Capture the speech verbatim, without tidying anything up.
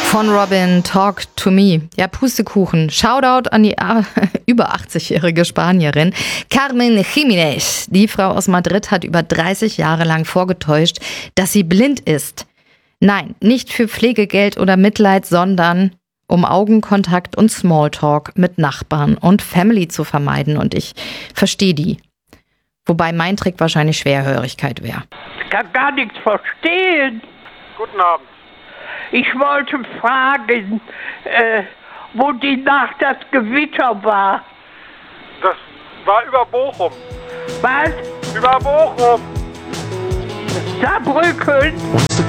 Von Robin, Talk to Me. Ja, Pustekuchen. Shoutout an die äh, über achtzig-jährige Spanierin Carmen Giménez. Die Frau aus Madrid hat über dreißig Jahre lang vorgetäuscht, dass sie blind ist. Nein, nicht für Pflegegeld oder Mitleid, sondern um Augenkontakt und Smalltalk mit Nachbarn und Family zu vermeiden. Und ich verstehe die. Wobei mein Trick wahrscheinlich Schwerhörigkeit wäre. Ich kann gar nichts verstehen. Guten Abend. Ich wollte fragen, äh, wo die Nacht das Gewitter war. Das war über Bochum. Was? Über Bochum. Saarbrücken?